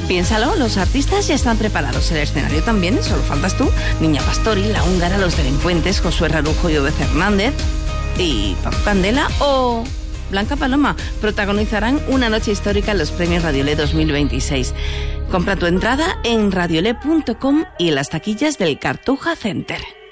Piénsalo, los artistas ya están preparados, el escenario también, solo faltas tú. Niña Pastori, La Húngara, Los Delincuentes, Josué Rarujo y Obed Hernández y Paco Candela o Blanca Paloma protagonizarán una noche histórica en los premios Radiolé 2026. Compra tu entrada en radiolé.com y en las taquillas del Cartuja Center.